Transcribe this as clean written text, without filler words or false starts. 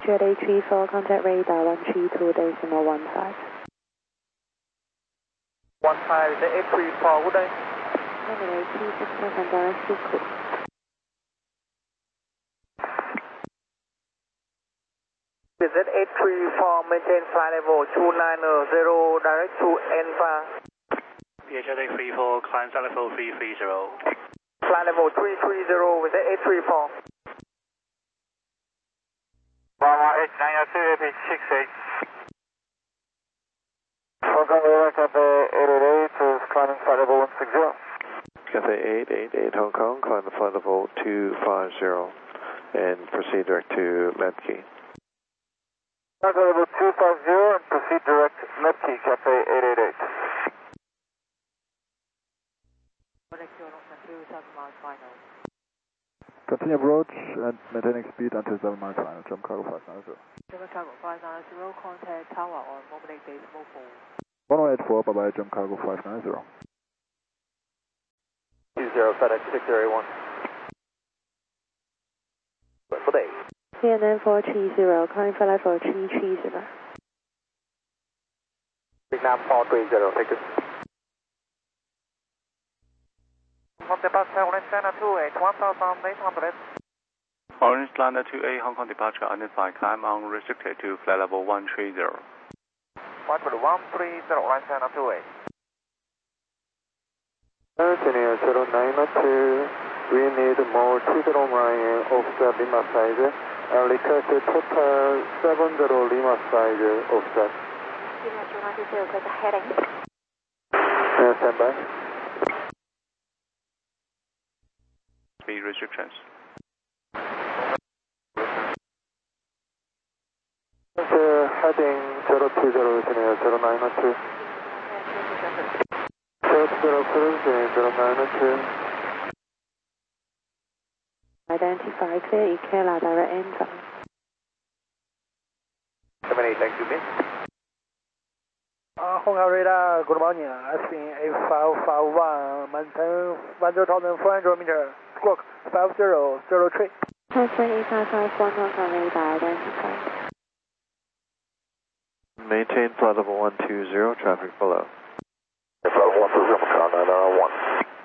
Jet A34, contact radar 132.15. 15 is the 834, good day. Runway 26 direct to crew. Is that 834, maintain flight level 290, direct to Alpha. Jet A34, climb flight level 330. Flight level 330 with the 834. Bravo 8902, AP68. Cathay 888 is climbing flight level 160. Cathay 888 Hong Kong, climb the flight level 250 and proceed direct to Lepke. Flight level 250 and proceed direct Lepke, Cathay 888. Continue approach and maintaining speed until 7 miles final. Jump cargo 590. Jump cargo 590, contact tower on Mobilec Decimal 1184, bye bye, jump cargo 590. 20 FedEx 6081. Good day. CNN 430, calling flight level 330. Vietnam 430, take it. From departure, Orange China 28, 1,800. Orange Liner 28, Hong Kong departure identified, climb unrestricted to flight level 130. 130, Orange China 28. Senior 092, we need more 20 line offset Lima side and request total 70 Lima side offset. Senior 290, request heading. Stand by. Speed restrictions. Heading 020, Senior 092. 020, cruising 092. Identify clear EKLA direct enter. 78, thank you, miss. Hong Kong radar, good morning. Aspen 8551, maintain 10,400 meter. Squawk 5003. Aspen 8551, Hong Kong radar identified. Maintain flight level 120, traffic below. Flight level 120, Canada 1.